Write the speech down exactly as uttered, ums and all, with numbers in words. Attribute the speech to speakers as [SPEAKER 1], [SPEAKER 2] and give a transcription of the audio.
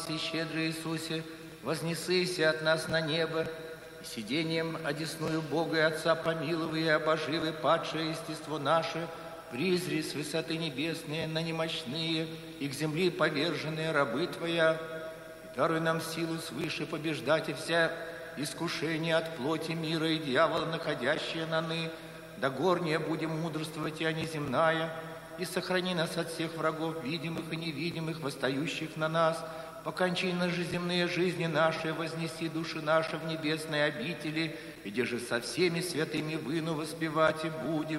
[SPEAKER 1] и щедрый Иисусе, вознесыся от нас на небо, и сидением одесную Бога и Отца помилуй и обоживы падшее естество наше, призри с высоты небесные на немощные и к земли поверженные рабы Твоя, и даруй нам силу свыше побеждать и вся искушения от плоти мира и дьявола, находящие на ны, да горнее будем мудрствовать, а не земная, и сохрани нас от всех врагов, видимых и невидимых, восстающих на нас. По кончине же земные жизни наши вознеси души наши в небесные обители, где же со всеми святыми выну воспевать и будем.